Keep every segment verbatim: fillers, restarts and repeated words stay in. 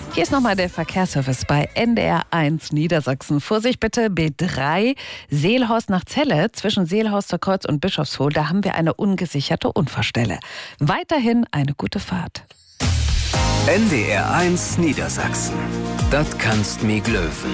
Hier ist nochmal der Verkehrsservice bei N D R eins Niedersachsen. Vorsicht bitte, B drei, Seelhorst nach Celle, zwischen Seelhorster Kreuz und Bischofshof. Da haben wir eine ungesicherte Unfallstelle. Weiterhin eine gute Fahrt. N D R eins Niedersachsen. Das kannst mi glöwen.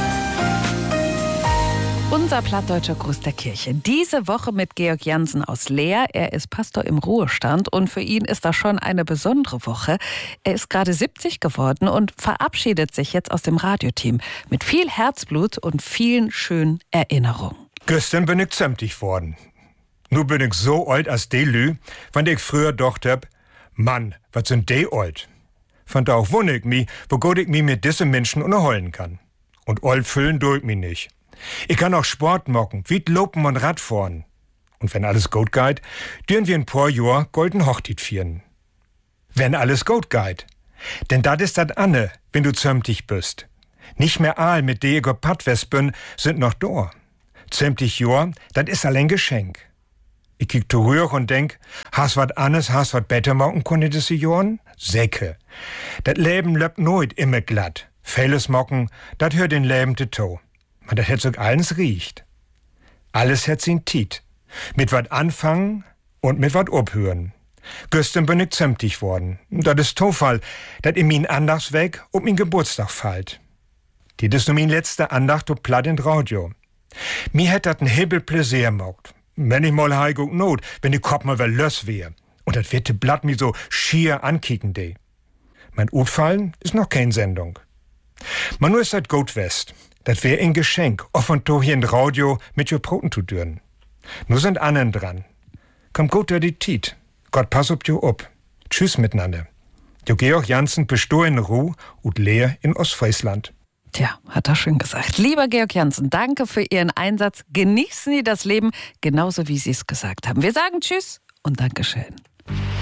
Unser plattdeutscher Gruß der Kirche. Diese Woche mit Georg Jansen aus Leer. Er ist Pastor im Ruhestand und für ihn ist das schon eine besondere Woche. Er ist gerade siebzig geworden und verabschiedet sich jetzt aus dem Radioteam mit viel Herzblut und vielen schönen Erinnerungen. Gestern bin ich zämtig worden. Nu bin ich so alt als de Lü, wann ich früher docht hab, Mann, was sind de alt? Von da auch wundert ich mi, wo gut ich mi mit diese Menschen unterholen kann. Und alt füllen durch mi nicht. Ich kann auch Sport machen, wie Lopen und Radfahren. Und wenn alles gut geht, dürfen wir ein paar Jahr golden Hochtit feiern. Wenn alles gut geht. Denn dat ist dat Anne, wenn du zömtig bist. Nicht mehr all mit de ich Pattwest bin, sind noch da. Zömtig Jahr, dat ist allein Geschenk. Ich kick zurück und denk, hast wat Annes, hast wat besser machen können diese Jahren? Säcke. Dat Leben löbt nooit immer glatt. Vieles machen, dat hört den Leben te to. Und das hätt so alles riecht. Alles hätt sin Tiet. Mit wat anfangen und mit wat abhören. Gestern bin ich zämtig worden. Das ist Zufall, dat in min Andachtsweg um min Geburtstag fallt. Die ist nur min letzte Andacht und platt in Radio. Mir hätt dat ein Hibbel Pläsier mogt. Wenn ich mal heig und not, wenn die Kopf mal wel löss wär. Und dat wird de Blatt mi so schier ankicken de. Mein Utfallen ist noch kein Sendung. Man nur ist dat gut west. Das wär ein Geschenk, offen to hier in Radio mit jo Broten zu dürren. Nur sind anderen dran. Komm gut durch die Tiet. Gott pass ob jo ob. Tschüss miteinander. Jo Georg Jansen bestoh in Ruh und Leer in Ostfriesland. Tja, hat er schön gesagt. Lieber Georg Jansen, danke für Ihren Einsatz. Genießen Sie das Leben, genauso wie Sie es gesagt haben. Wir sagen Tschüss und Dankeschön.